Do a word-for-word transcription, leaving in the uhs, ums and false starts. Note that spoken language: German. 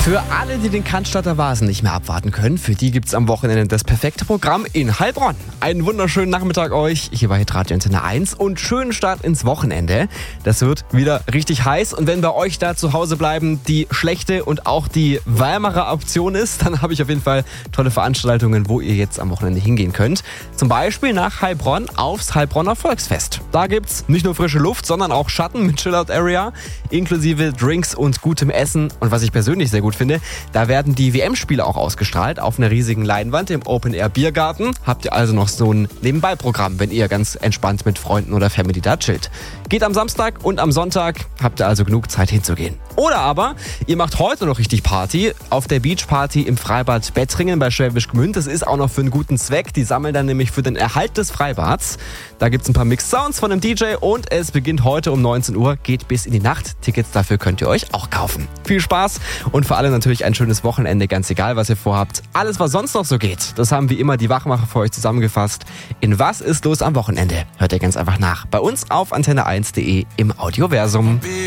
Für alle, die den Cannstatter Vasen nicht mehr abwarten können, für die gibt's am Wochenende das perfekte Programm in Heilbronn. Einen wunderschönen Nachmittag euch, hier bei Radio Antenne eins und schönen Start ins Wochenende. Das wird wieder richtig heiß und wenn bei euch da zu Hause bleiben die schlechte und auch die wärmere Option ist, dann habe ich auf jeden Fall tolle Veranstaltungen, wo ihr jetzt am Wochenende hingehen könnt. Zum Beispiel nach Heilbronn aufs Heilbronner Volksfest. Da gibt's nicht nur frische Luft, sondern auch Schatten mit Chillout Area, inklusive Drinks und gutem Essen. Und was ich persönlich sehr gut finde, da werden die W M-Spiele auch ausgestrahlt auf einer riesigen Leinwand im Open-Air-Biergarten. Habt ihr also noch so ein Nebenbei-Programm, wenn ihr ganz entspannt mit Freunden oder Family da chillt. Geht am Samstag und am Sonntag, habt ihr also genug Zeit hinzugehen. Oder aber, ihr macht heute noch richtig Party auf der Beachparty im Freibad Bettringen bei Schwäbisch Gmünd. Das ist auch noch für einen guten Zweck. Die sammeln dann nämlich für den Erhalt des Freibads. Da gibt's ein paar Mixed Sounds von einem D J und es beginnt heute um neunzehn Uhr, geht bis in die Nacht. Tickets dafür könnt ihr euch auch kaufen. Viel Spaß und vor allem natürlich ein schönes Wochenende, ganz egal, was ihr vorhabt. Alles, was sonst noch so geht, das haben wie immer die Wachmacher für euch zusammengefasst. In Was ist los am Wochenende? Hört ihr ganz einfach nach. Bei uns auf antenne eins punkt de im Audioversum.